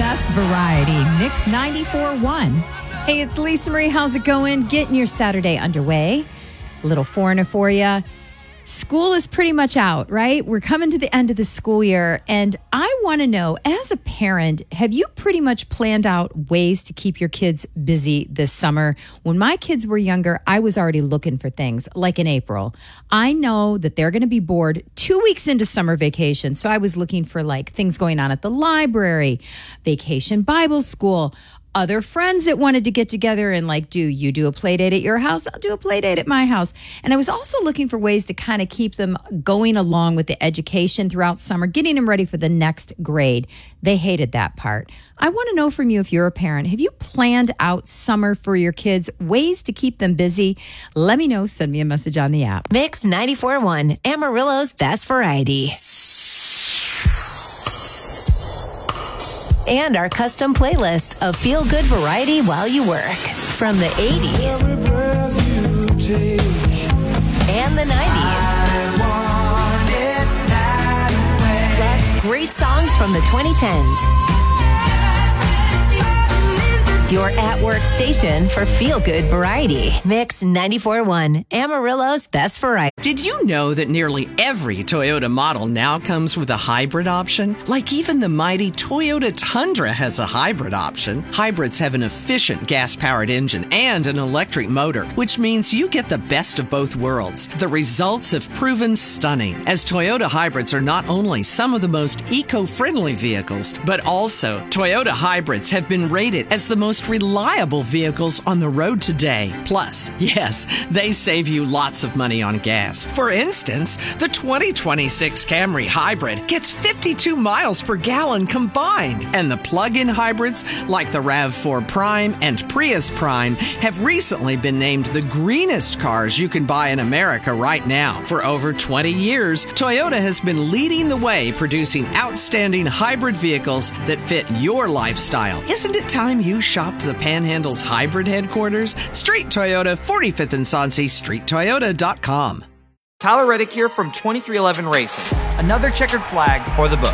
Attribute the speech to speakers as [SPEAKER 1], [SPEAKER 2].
[SPEAKER 1] best variety. Mix 94.1. Hey, it's Lisa Marie. How's it going? Getting your Saturday underway. A little foreigner for you. School is pretty much out, right? We're coming to the end of the school year, and I want to know, as a parent, have you pretty much planned out ways to keep your kids busy this summer? When my kids were younger, I was already looking for things, like in April. I know that they're going to be bored 2 weeks into summer vacation, so I was looking for like things going on at the library, vacation Bible school, other friends that wanted to get together and like, you do a play date at your house? I'll do a play date at my house. And I was also looking for ways to kind of keep them going along with the education throughout summer, getting them ready for the next grade. They hated that part. I want to know from you, if you're a parent, have you planned out summer for your kids, ways to keep them busy? Let me know. Send me a message on the app.
[SPEAKER 2] Mix 94.1, Amarillo's best variety. And our custom playlist of feel-good variety while you work. From the 80s and the 90s. Plus great songs from the 2010s. Your at-work station for feel-good variety. Mix 94.1, Amarillo's best variety.
[SPEAKER 3] Did you know that nearly every Toyota model now comes with a hybrid option? Like even the mighty Toyota Tundra has a hybrid option. Hybrids have an efficient gas-powered engine and an electric motor, which means you get the best of both worlds. The results have proven stunning, as Toyota hybrids are not only some of the most eco-friendly vehicles, but also Toyota hybrids have been rated as the most reliable vehicles on the road today. Plus, yes, they save you lots of money on gas. For instance, the 2026 Camry Hybrid gets 52 miles per gallon combined, and the plug-in hybrids like the RAV4 Prime and Prius Prime have recently been named the greenest cars you can buy in America right now. For over 20 years, Toyota has been leading the way, producing outstanding hybrid vehicles that fit your lifestyle. Isn't it time you shopped the Panhandle's hybrid headquarters? Street Toyota, 45th and Sonse, StreetToyota.com.
[SPEAKER 4] Tyler Reddick here from 2311 Racing. Another checkered flag for the books.